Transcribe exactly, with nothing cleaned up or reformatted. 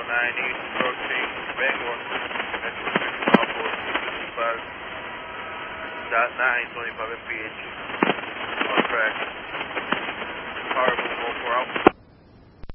nine East approaching Bangor. Metro six mile four fifty-five. Dot nine, twenty-five M P H. On track.